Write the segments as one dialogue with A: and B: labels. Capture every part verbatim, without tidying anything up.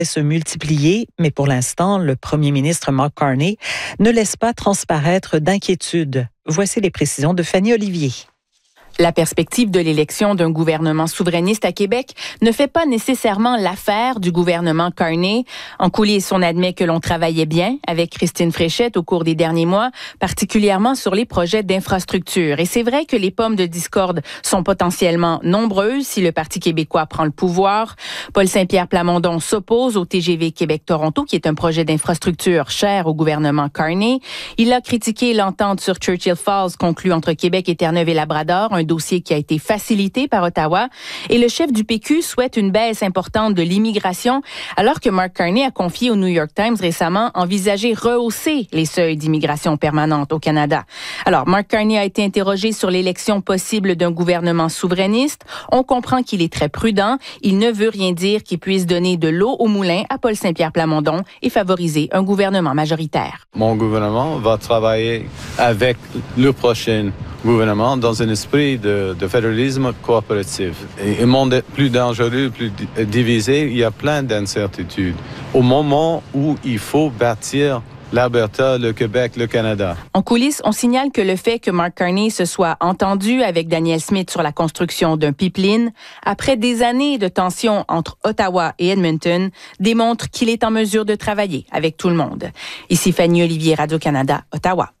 A: se multiplier, mais pour l'instant, le premier ministre Mark Carney ne laisse pas transparaître d'inquiétude. Voici les précisions de Fanny Olivier.
B: La perspective de l'élection d'un gouvernement souverainiste à Québec ne fait pas nécessairement l'affaire du gouvernement Carney. En coulisses, on admet que l'on travaillait bien avec Christine Fréchette au cours des derniers mois, particulièrement sur les projets d'infrastructure. Et c'est vrai que les pommes de discorde sont potentiellement nombreuses si le Parti québécois prend le pouvoir. Paul Saint-Pierre Plamondon s'oppose au T G V Québec-Toronto, qui est un projet d'infrastructure cher au gouvernement Carney. Il a critiqué l'entente sur Churchill Falls conclue entre Québec et Terre-Neuve et Labrador, un dossier qui a été facilité par Ottawa. Et le chef du P Q souhaite une baisse importante de l'immigration, alors que Mark Carney a confié au New York Times récemment envisager rehausser les seuils d'immigration permanente au Canada. Alors, Mark Carney a été interrogé sur l'élection possible d'un gouvernement souverainiste. On comprend qu'il est très prudent. Il ne veut rien dire qui puisse donner de l'eau au moulin à Paul Saint-Pierre Plamondon et favoriser un gouvernement majoritaire.
C: Mon gouvernement va travailler avec le prochain gouvernement dans un esprit de, de fédéralisme coopératif. Et un monde plus dangereux, plus divisé, il y a plein d'incertitudes. Au moment où il faut bâtir l'Alberta, le Québec, le Canada.
B: En coulisses, on signale que le fait que Mark Carney se soit entendu avec Danielle Smith sur la construction d'un pipeline, après des années de tensions entre Ottawa et Edmonton, démontre qu'il est en mesure de travailler avec tout le monde. Ici Fanny Olivier, Radio-Canada, Ottawa.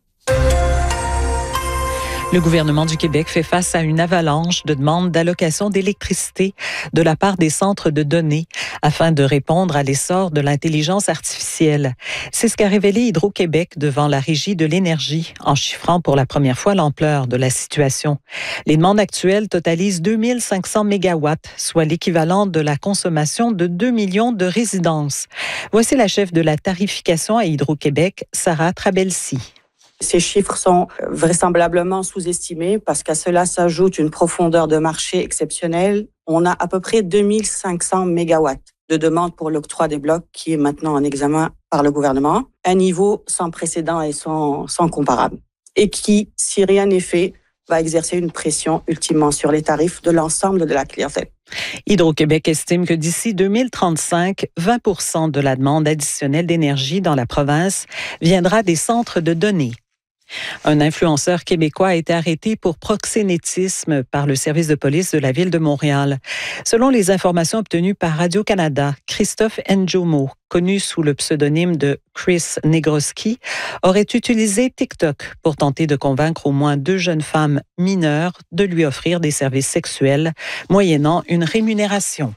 A: Le gouvernement du Québec fait face à une avalanche de demandes d'allocation d'électricité de la part des centres de données afin de répondre à l'essor de l'intelligence artificielle. C'est ce qu'a révélé Hydro-Québec devant la Régie de l'énergie en chiffrant pour la première fois l'ampleur de la situation. Les demandes actuelles totalisent deux mille cinq cents mégawatts, soit l'équivalent de la consommation de deux millions de résidences. Voici la chef de la tarification à Hydro-Québec, Sarah Trabelsi.
D: Ces chiffres sont vraisemblablement sous-estimés parce qu'à cela s'ajoute une profondeur de marché exceptionnelle. On a à peu près deux mille cinq cents mégawatts de demande pour l'octroi des blocs qui est maintenant en examen par le gouvernement. Un niveau sans précédent et sans, sans comparable. Et qui, si rien n'est fait, va exercer une pression ultimement sur les tarifs de l'ensemble de la clientèle.
A: Hydro-Québec estime que d'ici deux mille trente-cinq, vingt pour cent de la demande additionnelle d'énergie dans la province viendra des centres de données. Un influenceur québécois a été arrêté pour proxénétisme par le service de police de la ville de Montréal. Selon les informations obtenues par Radio-Canada, Christophe Njomo, connu sous le pseudonyme de Chris Negroski, aurait utilisé TikTok pour tenter de convaincre au moins deux jeunes femmes mineures de lui offrir des services sexuels, moyennant une rémunération.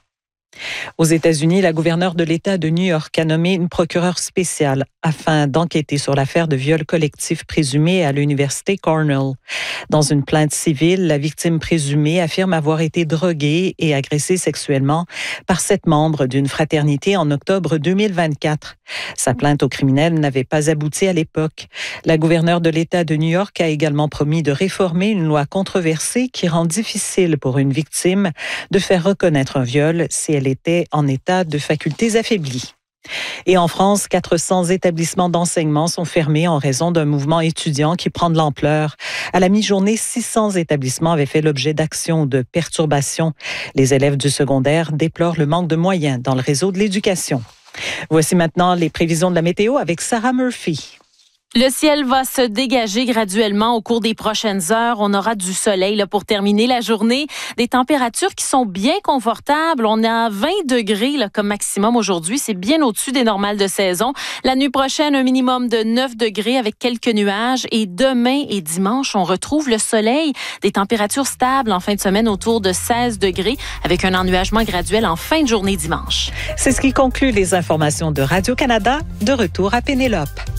A: Aux États-Unis, la gouverneure de l'État de New York a nommé une procureure spéciale afin d'enquêter sur l'affaire de viol collectif présumé à l'université Cornell. Dans une plainte civile, la victime présumée affirme avoir été droguée et agressée sexuellement par sept membres d'une fraternité en octobre deux mille vingt-quatre. Sa plainte au criminel n'avait pas abouti à l'époque. La gouverneure de l'État de New York a également promis de réformer une loi controversée qui rend difficile pour une victime de faire reconnaître un viol si elle était en état de facultés affaiblies. Et en France, quatre cents établissements d'enseignement sont fermés en raison d'un mouvement étudiant qui prend de l'ampleur. À la mi-journée, six cents établissements avaient fait l'objet d'actions ou de perturbations. Les élèves du secondaire déplorent le manque de moyens dans le réseau de l'éducation. Voici maintenant les prévisions de la météo avec Sarah Murphy.
E: Le ciel va se dégager graduellement au cours des prochaines heures. On aura du soleil là, pour terminer la journée. Des températures qui sont bien confortables. On a vingt degrés là, comme maximum aujourd'hui. C'est bien au-dessus des normales de saison. La nuit prochaine, un minimum de neuf degrés avec quelques nuages. Et demain et dimanche, on retrouve le soleil. Des températures stables en fin de semaine autour de seize degrés avec un ennuagement graduel en fin de journée dimanche.
A: C'est ce qui conclut les informations de Radio-Canada. De retour à Pénélope.